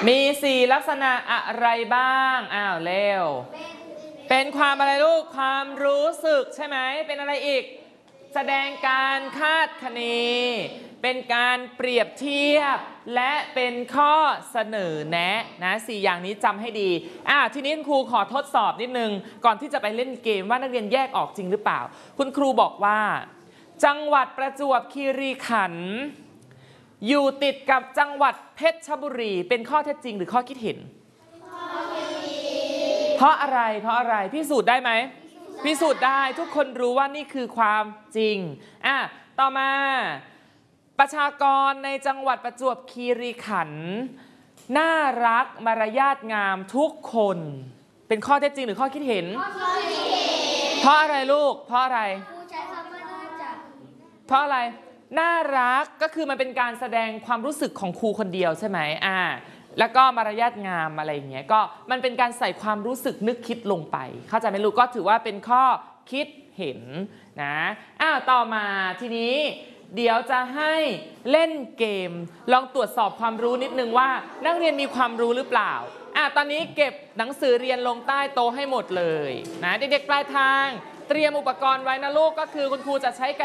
มี4ลักษณะอะไรบ้างเร็วเป็นความอะไรลูกความรู้สึกใช่ไหมเป็นอะไรอีกแสดงการคาดคะเนเป็นการเปรียบเทียบและเป็นข้อเสนอแนะนะ4อย่างนี้จำให้ดีทีนี้ครูขอทดสอบนิดนึงก่อนที่จะไปเล่นเกมว่านักเรียนแยกออกจริงหรือเปล่าคุณครูบอกว่าจังหวัดประจวบคีรีขันธ์อยู่ติดกับจังหวัดเพชรบุรีเป็นข้อเท็จจริงหรือข้อคิดเห็นเพราะอะไรพิสูจน์ได้ไหมพิสูจน์ได้ทุกคนรู้ว่านี่คือความจริงต่อมาประชากรในจังหวัดประจวบคีรีขันธ์น่ารักมารยาทงามทุกคนเป็นข้อเท็จจริงหรือข้อคิดเห็นเพราะอะไรลูกเพราะอะไรเพราะอะไรน่ารักก็คือมันเป็นการแสดงความรู้สึกของครูคนเดียวใช่ไหมแล้วก็มารยาทงามอะไรอย่างเงี้ยก็มันเป็นการใส่ความรู้สึกนึกคิดลงไปเข้าใจไหมลูกก็ถือว่าเป็นข้อคิดเห็นนะต่อมาทีนี้เดี๋ยวจะให้เล่นเกมลองตรวจสอบความรู้นิดนึงว่านักเรียนมีความรู้หรือเปล่าตอนนี้เก็บหนังสือเรียนลงใต้โต๊ะให้หมดเลยนะเด็กๆปลายทางเตรียมอุปกรณ์ไว้นะลูกก็คือคุณครูจะใช้